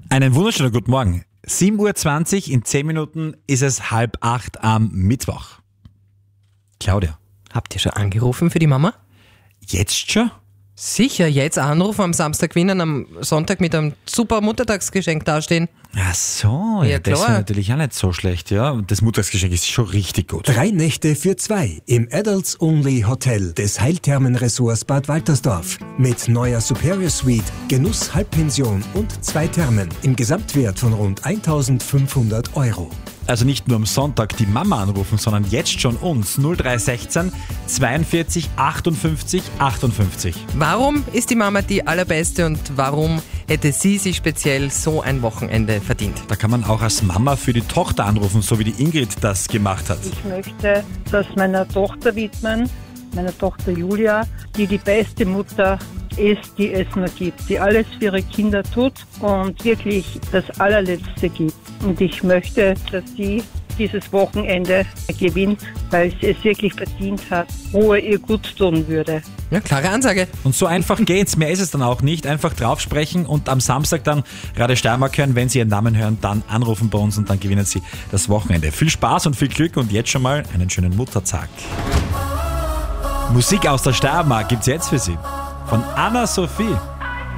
Einen wunderschönen guten Morgen. 7:20 Uhr, in 10 Minuten ist es 7:30 am Mittwoch. Claudia. Habt ihr schon angerufen für die Mama? Jetzt schon? Sicher, jetzt anrufen, am Samstag gewinnen, am Sonntag mit einem super Muttertagsgeschenk dastehen. Ach so, Ja, das ist klar. natürlich auch nicht so schlecht, ja. Das Muttertagsgeschenk ist schon richtig gut. 3 Nächte für 2 im Adults Only Hotel des Heilthermenresorts Bad Waltersdorf. Mit neuer Superior Suite, Genuss Halbpension und 2 Thermen im Gesamtwert von rund 1.500 €. Also nicht nur am Sonntag die Mama anrufen, sondern jetzt schon uns. 0316 42 58 58. Warum ist die Mama die allerbeste und warum hätte sie sich speziell so ein Wochenende verdient? Da kann man auch als Mama für die Tochter anrufen, so wie die Ingrid das gemacht hat. Ich möchte das meiner Tochter widmen, meiner Tochter Julia, die die beste Mutter ist, die es nur gibt, die alles für ihre Kinder tut und wirklich das Allerletzte gibt. Und ich möchte, dass sie dieses Wochenende gewinnt, weil sie es wirklich verdient hat, wo er ihr gut tun würde. Ja, klare Ansage. Und so einfach geht's, mehr ist es dann auch nicht. Einfach drauf sprechen und am Samstag dann Radio Steiermark hören. Wenn Sie Ihren Namen hören, dann anrufen bei uns und dann gewinnen Sie das Wochenende. Viel Spaß und viel Glück und jetzt schon mal einen schönen Muttertag. Musik aus der Steiermark gibt's jetzt für Sie. Von Anna Sophie.